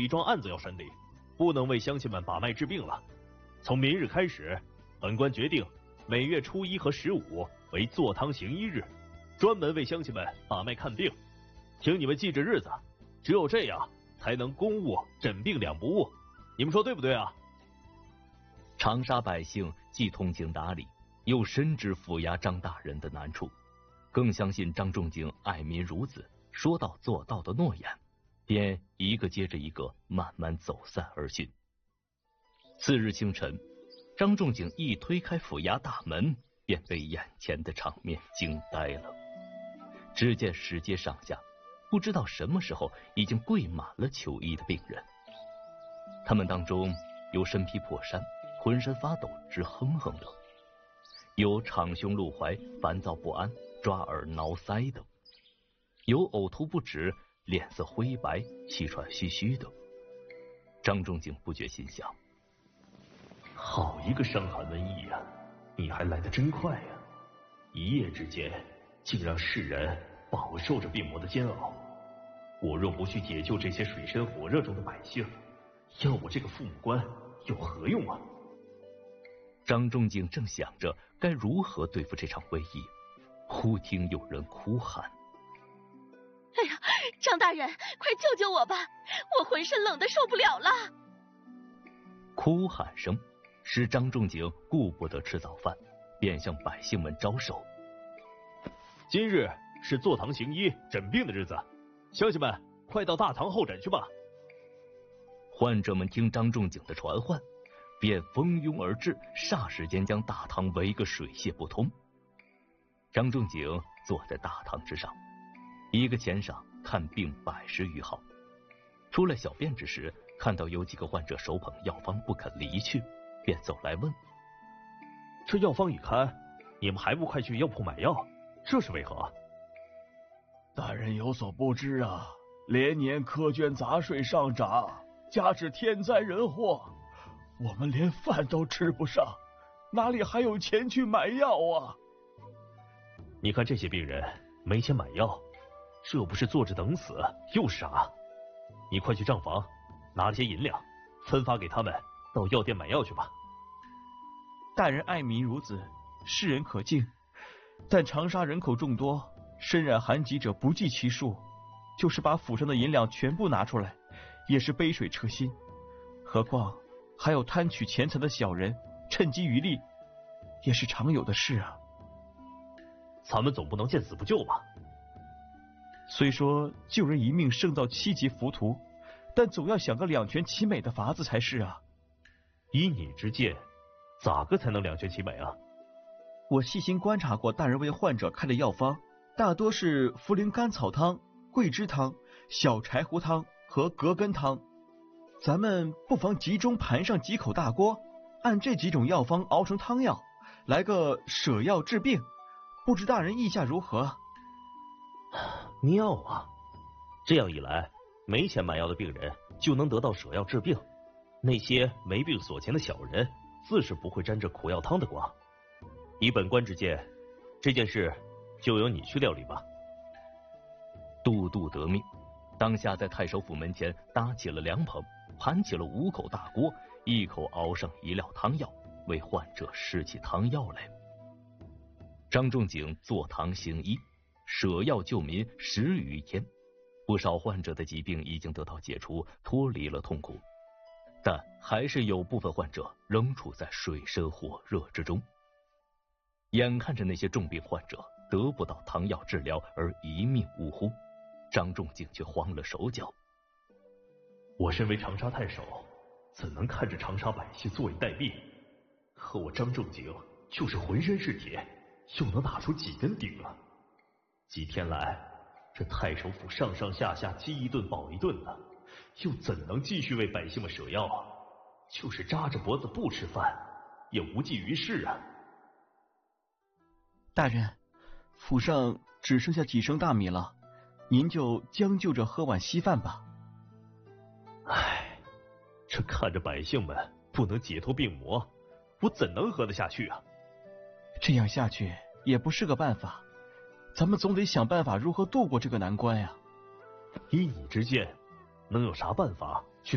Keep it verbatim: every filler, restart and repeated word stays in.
一桩案子要审理，不能为乡亲们把脉治病了。从明日开始，本官决定每月初一和十五为坐堂行医日，专门为乡亲们把脉看病。请你们记着日子，只有这样才能公务诊病两不误。你们说对不对啊？ 长沙百姓既同情达理，又深知府衙张大人的难处，更相信张仲景爱民如子、说到做到的诺言，便一个接着一个慢慢走散而去。次日清晨，张仲景一推开府衙大门，便被眼前的场面惊呆了。只见石阶上下，不知道什么时候已经跪满了求医的病人。他们当中有身披破衫、浑身发抖直哼哼的，有敞胸露怀、烦躁不安、抓耳挠腮的，有呕吐不止、脸色灰白、气喘吁吁的。张仲景不觉心想： 好一个伤寒瘟疫呀！你还来得真快呀！一夜之间，竟让世人饱受着病魔的煎熬。我若不去解救这些水深火热中的百姓，要我这个父母官有何用啊？ 张仲景正想着该如何对付这场瘟疫，忽听有人哭喊： 哎呀，张大人，快救救我吧！我浑身冷得受不了了。 哭喊声使张仲景顾不得吃早饭，便向百姓们招手： 今日是坐堂行医诊病的日子，乡亲们快到大堂候诊去吧。 患者们听张仲景的传唤，便蜂拥而至，霎时间将大堂围个水泄不通。张仲景坐在大堂之上，一个钱上看病百十余号。出来小便之时，看到有几个患者手捧药方不肯离去，便走来问： 这药方已开，你们还不快去药铺买药，这是为何？ 大人有所不知啊，连年苛捐杂税上涨，加之天灾人祸，我们连饭都吃不上，哪里还有钱去买药啊？ 你看这些病人没钱买药，这不是坐着等死又是啥？你快去账房拿了些银两，分发给他们到药店买药去吧。 大人爱民如子，世人可敬，但长沙人口众多，身染寒疾者不计其数，就是把府上的银两全部拿出来，也是杯水车薪。何况还有贪取钱财的小人，趁机渔利，也是常有的事啊。 咱们总不能见死不救吧？ 虽说救人一命胜造七级浮屠，但总要想个两全其美的法子才是啊。 依你之见，咋个才能两全其美啊？ 我细心观察过大人为患者开的药方，大多是茯苓甘草汤、桂枝汤、小柴胡汤和葛根汤。咱们不妨集中盘上几口大锅，按这几种药方熬成汤药，来个舍药治病，不知大人意下如何？ 妙啊！这样一来，没钱买药的病人就能得到舍药治病，那些没病所钱的小人自是不会沾这苦药汤的光。以本官之见，这件事就由你去料理吧。 都督得命，当下在太守府门前搭起了凉棚，盘起了五口大锅，一口熬上一料汤药，为患者施起汤药来。张仲景坐堂行医，舍药救民十余天，不少患者的疾病已经得到解除，脱离了痛苦，但还是有部分患者仍处在水深火热之中。眼看着那些重病患者得不到汤药治疗而一命呜呼，张仲景却慌了手脚。 我身为长沙太守，怎能看着长沙百姓坐以待毙？可我张仲景就是浑身是铁，又能打出几根钉啊？几天来，这太守府上上下下饥一顿饱一顿的，又怎能继续为百姓们舍药啊？就是扎着脖子不吃饭，也无济于事啊！ 大人，府上只剩下几升大米了，您就将就着喝碗稀饭吧。 唉，这看着百姓们不能解脱病魔，我怎能喝得下去啊？ 这样下去也不是个办法，咱们总得想办法如何度过这个难关呀。 依你之见，能有啥办法